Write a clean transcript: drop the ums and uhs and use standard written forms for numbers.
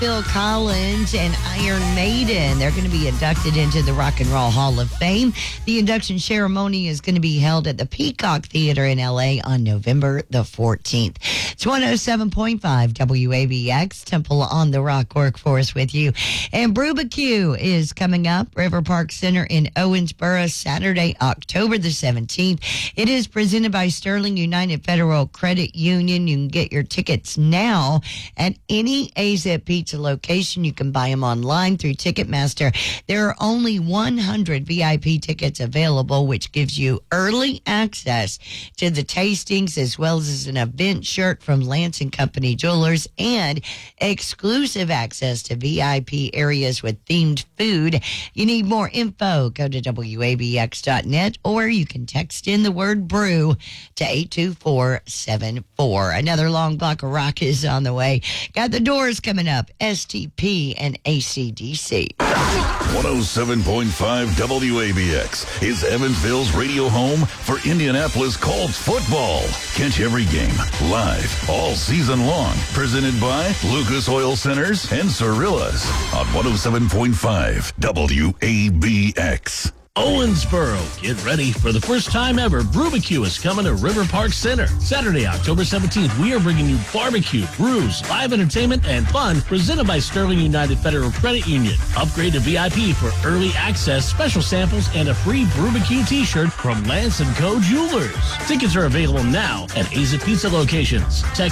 Phil Collins and Iron Maiden. They're going to be inducted into the Rock and Roll Hall of Fame. The induction ceremony is going to be held at the Peacock Theater in L.A. on November the 14th. It's 107.5 WABX, Temple on the Rock Workforce with you. And Brubacue is coming up, River Park Center in Owensboro, Saturday, October the 17th. It is presented by Sterling United Federal Credit Union. You can get your tickets now at any AZ Pizza location. You can buy them online through Ticketmaster. There are only 100 VIP tickets available, which gives you early access to the tastings as well as an event shirt from Lance & Company Jewelers and exclusive access to VIP areas with themed food. You need more info, go to WABX.net or you can text in the word brew to 82474. Another long block of rock is on the way. Got the Doors coming up, STP and AC/DC. 107.5 WABX is Evansville's radio home for Indianapolis Colts football. Catch every game live all season long. Presented by Lucas Oil Centers and Cirillas on 107.5 WABX. Owensboro, get ready for the first time ever. Brubacue is coming to River Park Center. Saturday, October 17th, we are bringing you barbecue, brews, live entertainment, and fun presented by Sterling United Federal Credit Union. Upgrade to VIP for early access, special samples, and a free Brubacue t-shirt from Lance & Co. Jewelers. Tickets are available now at AZ Pizza locations. Text